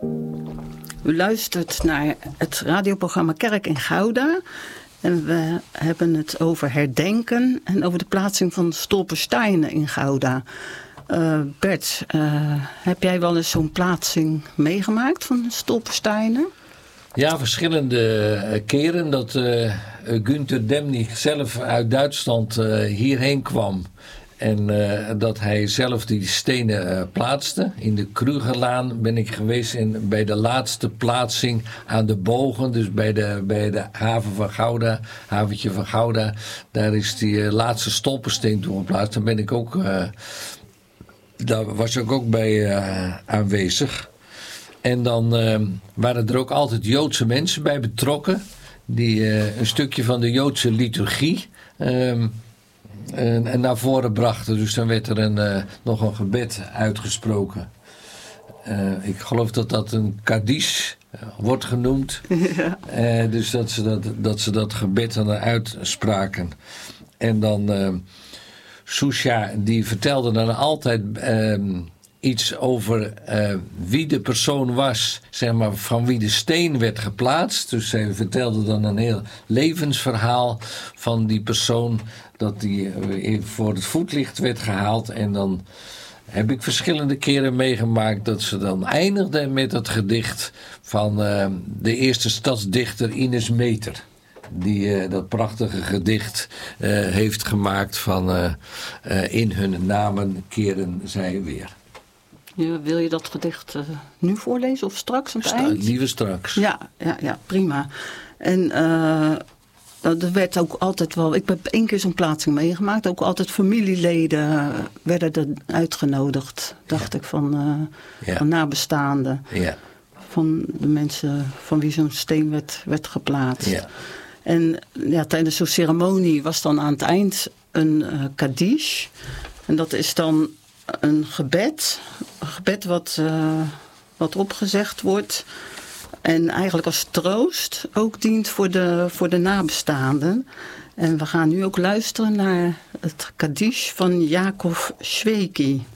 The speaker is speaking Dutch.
U luistert naar het radioprogramma Kerk in Gouda. En we hebben het over herdenken en over de plaatsing van Stolpersteinen in Gouda. Bert, heb jij wel eens zo'n plaatsing meegemaakt van Stolpersteinen? Ja, verschillende keren dat Günther Demnig zelf uit Duitsland hierheen kwam. En dat hij zelf die stenen plaatste. In de Krugerlaan ben ik geweest bij de laatste plaatsing aan de bogen. Dus bij de haven van Gouda, haventje van Gouda. Daar is die laatste stolpersteen toen geplaatst. Daar ben ik ook, daar was ik ook bij aanwezig. En dan waren er ook altijd Joodse mensen bij betrokken. Die een stukje van de Joodse liturgie en naar voren brachten. Dus dan werd er nog een gebed uitgesproken. Ik geloof dat een Kaddish wordt genoemd. Ja. Dus dat ze dat gebed dan uitspraken. En dan Susha, die vertelde dan altijd iets over wie de persoon was, zeg maar, van wie de steen werd geplaatst. Dus zij vertelde dan een heel levensverhaal van die persoon, dat die voor het voetlicht werd gehaald. En dan heb ik verschillende keren meegemaakt dat ze dan eindigde met het gedicht van de eerste stadsdichter Ines Meter. Die dat prachtige gedicht heeft gemaakt van in hun namen keren zij weer. Ja, wil je dat gedicht nu voorlezen of straks aan het eind? Liever straks. Ja, prima. En er werd ook altijd wel... Ik heb 1 keer zo'n plaatsing meegemaakt. Ook altijd familieleden werden er uitgenodigd, dacht ik, van nabestaanden. Ja. Van de mensen van wie zo'n steen werd geplaatst. Ja. En tijdens zo'n ceremonie was dan aan het eind een Kaddish. En dat is dan een gebed wat opgezegd wordt en eigenlijk als troost ook dient voor de nabestaanden. En we gaan nu ook luisteren naar het Kaddish van Jacob Schweki.